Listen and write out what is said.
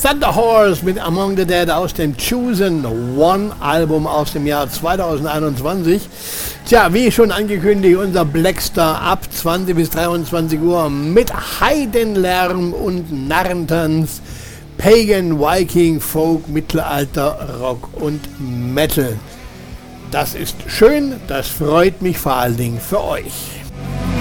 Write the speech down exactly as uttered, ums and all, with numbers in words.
Thunder Horse mit Among the Dead aus dem Chosen One Album aus dem Jahr zweitausendeinundzwanzig. Tja, wie schon angekündigt, unser Blackstar ab zwanzig bis dreiundzwanzig Uhr mit Heidenlärm und Narrentanz, Pagan, Viking, Folk, Mittelalter, Rock und Metal. Das ist schön, das freut mich vor allen Dingen für euch.